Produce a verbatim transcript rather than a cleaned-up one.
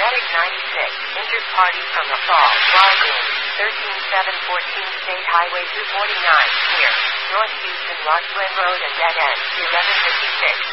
Medic ninety-six, injured party from the fall, Lagoon, thirteen seven fourteen State Highway two forty-nine, near North Houston Rock Glen Road and Dead End, eleven fifty-six.